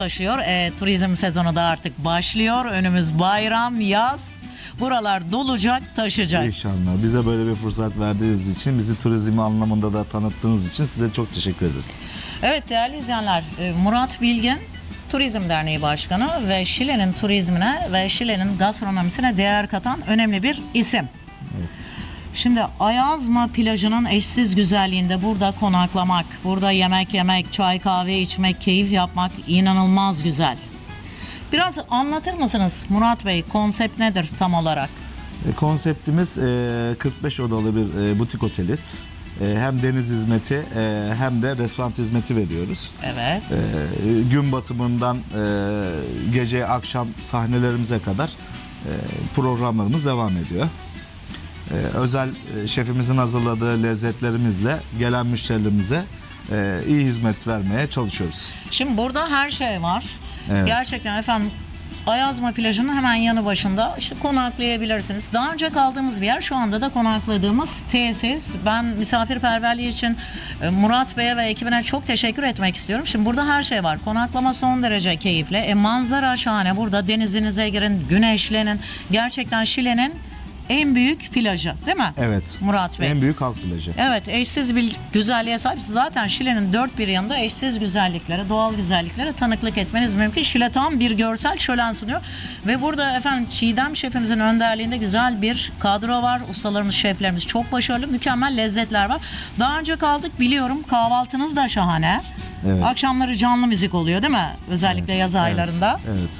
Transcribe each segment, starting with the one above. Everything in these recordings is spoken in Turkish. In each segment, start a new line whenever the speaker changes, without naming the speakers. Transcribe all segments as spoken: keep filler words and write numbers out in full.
Taşıyor. E, turizm sezonu da artık başlıyor. Önümüz bayram, yaz. Buralar dolacak, taşacak.
İnşallah. Bize böyle bir fırsat verdiğiniz için, bizi turizm anlamında da tanıttığınız için size çok teşekkür ederiz.
Evet değerli izleyenler, Murat Bilgin Turizm Derneği Başkanı ve Şile'nin turizmine ve Şile'nin gastronomisine değer katan önemli bir isim.
Evet.
Şimdi Ayazma plajının eşsiz güzelliğinde burada konaklamak, burada yemek yemek, çay kahve içmek, keyif yapmak inanılmaz güzel. Biraz anlatır mısınız Murat Bey, konsept nedir tam olarak?
E, konseptimiz e, kırk beş odalı bir e, butik oteliz. E, hem deniz hizmeti e, hem de restoran hizmeti veriyoruz.
Evet.
E, gün batımından e, gece akşam sahnelerimize kadar e, programlarımız devam ediyor. E, özel e, şefimizin hazırladığı lezzetlerimizle gelen müşterilerimize e, iyi hizmet vermeye çalışıyoruz.
Şimdi burada her şey var.
Evet.
Gerçekten efendim Ayazma plajının hemen yanı başında işte konaklayabilirsiniz. Daha önce kaldığımız bir yer, şu anda da konakladığımız tesis. Ben misafirperverliği için Murat Bey'e ve ekibine çok teşekkür etmek istiyorum. Şimdi burada her şey var. Konaklama son derece keyifli. E, manzara şahane. Burada denizinize girin, güneşlenin. Gerçekten Şile'nin en büyük plajı, değil mi?
Evet.
Murat Bey.
En büyük halk plajı. Evet.
Eşsiz bir güzelliğe sahip. Zaten Şile'nin dört bir yanında eşsiz güzelliklere, doğal güzelliklere tanıklık etmeniz mümkün. Şile tam bir görsel şölen sunuyor. Ve burada efendim Çiğdem şefimizin önderliğinde güzel bir kadro var. Ustalarımız, şeflerimiz çok başarılı. Mükemmel lezzetler var. Daha önce kaldık biliyorum. Kahvaltınız da şahane.
Evet.
Akşamları canlı müzik oluyor değil mi? Özellikle
Evet.
yaz aylarında.
Evet. evet.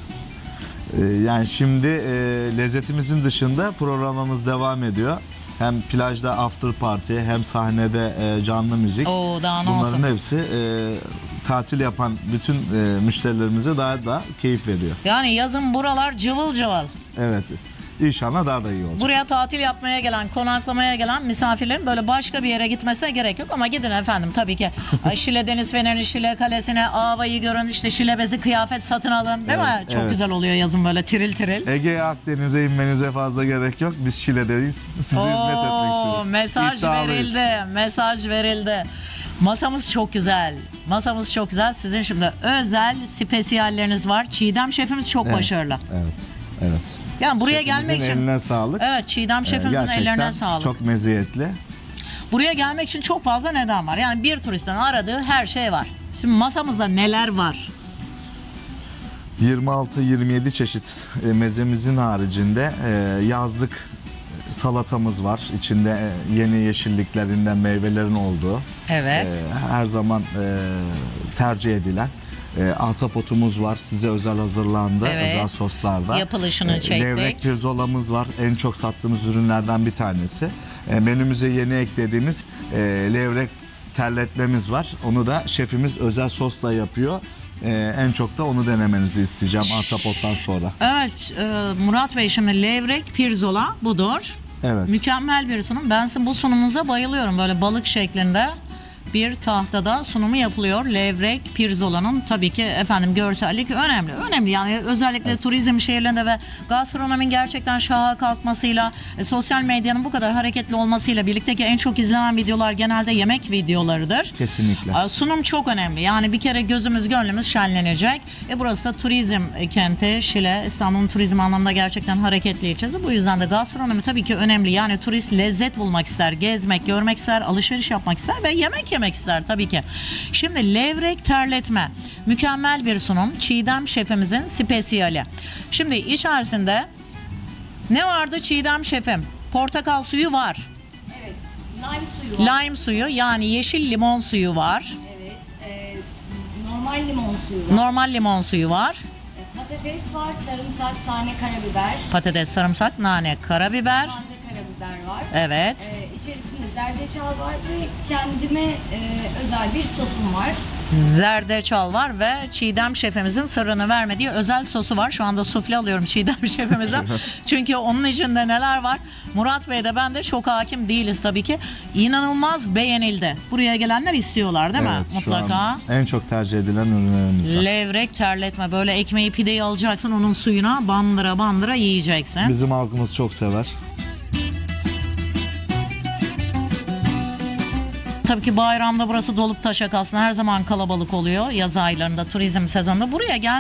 Yani şimdi e, lezzetimizin dışında programımız devam ediyor. Hem plajda after party hem sahnede e, canlı müzik.
Oo, daha ne
Bunların
olsun.
hepsi e, tatil yapan bütün e, müşterilerimize daha da keyif veriyor.
Yani yazın buralar cıvıl cıvıl.
Evet. İnşallah daha da iyi olur.
Buraya tatil yapmaya gelen, konaklamaya gelen misafirlerin böyle başka bir yere gitmesine gerek yok. Ama gidin efendim tabii ki. Şile Deniz Feneri, Şile Kalesi'ne, Ava'yı görün, işte Şile bezi kıyafet satın alın, değil
Evet,
mi? Çok
evet.
güzel oluyor yazın böyle tiril tiril.
Ege'ye, Akdeniz'e inmenize fazla gerek yok. Biz Şile'deyiz. Size hizmet etmek
Oo,
istiyoruz.
mesaj
İddialıyız.
verildi, mesaj verildi. Masamız çok güzel. Masamız çok güzel. Sizin şimdi özel spesiyalleriniz var. Çiğdem şefimiz çok
Evet,
başarılı.
Evet. Evet.
Yani buraya
Şefimizin
gelmek için.
eline sağlık.
Evet, Çiğdem
Ee,
şefimizin
gerçekten
ellerine sağlık.
çok meziyetli.
Buraya gelmek için çok fazla neden var. Yani bir turistin aradığı her şey var. Şimdi masamızda neler var?
yirmi altı yirmi yedi çeşit e, mezemizin haricinde e, yazlık salatamız var. İçinde e, yeni yeşilliklerinden meyvelerin olduğu.
Evet.
e, her zaman e, tercih edilen. E, ahtapotumuz var. Size özel hazırlandı.
Evet.
Özel soslarda.
Yapılışını çektik.
Levrek pirzolamız var. En çok sattığımız ürünlerden bir tanesi. E, menümüze yeni eklediğimiz e, levrek terletmemiz var. Onu da şefimiz özel sosla yapıyor. Ee, en çok da onu denemenizi isteyeceğim ahtapottan sonra.
Evet e, Murat Bey, şimdi levrek pirzola budur.
Evet.
Mükemmel bir sunum. Ben sizin bu sunumunuza bayılıyorum. Böyle balık şeklinde bir tahtada sunumu yapılıyor. Levrek pirzolanın tabii ki efendim görsellik önemli. Önemli yani özellikle evet. Turizm şehirlerinde ve gastronominin gerçekten şaha kalkmasıyla, e, sosyal medyanın bu kadar hareketli olmasıyla birlikteki en çok izlenen videolar genelde yemek videolarıdır.
Kesinlikle.
E, sunum çok önemli. Yani bir kere gözümüz gönlümüz şenlenecek. E, burası da turizm kenti Şile. İstanbul'un turizm anlamında gerçekten hareketli ilçesi. Bu yüzden de gastronomi tabii ki önemli. Yani turist lezzet bulmak ister, gezmek, görmek ister, alışveriş yapmak ister ve yemek yemek ister tabii ki. Şimdi levrek terletme mükemmel bir sunum. Çiğdem şefimizin spesiyali. Şimdi içerisinde ne vardı Çiğdem şefim? Portakal suyu var.
Evet. Lime suyu var.
Lime suyu yani yeşil limon suyu var.
Evet. E, normal limon suyu var.
Normal limon suyu var.
E, patates var. Sarımsak, tane karabiber.
Patates, sarımsak, nane, karabiber.
Taze karabiber var.
Evet.
E, içerisinde zerdeçal var ve kendime e, özel bir sosum var.
Zerdeçal var ve Çiğdem şefimizin sırrını vermediği özel sosu var. Şu anda sufle alıyorum Çiğdem şefimizden. Çünkü onun içinde neler var? Murat Bey de ben de çok hakim değiliz tabii ki. İnanılmaz beğenildi. Buraya gelenler istiyorlar değil mi?
Evet,
Mutlaka.
şu an en çok tercih edilen ürünlerimizden.
Levrek terletme, böyle ekmeği pideyi alacaksın, onun suyuna bandıra bandıra yiyeceksin.
Bizim halkımız çok sever.
tabii ki bayramda burası dolup taşak, aslında her zaman kalabalık oluyor. Yaz aylarında, turizm sezonunda buraya gel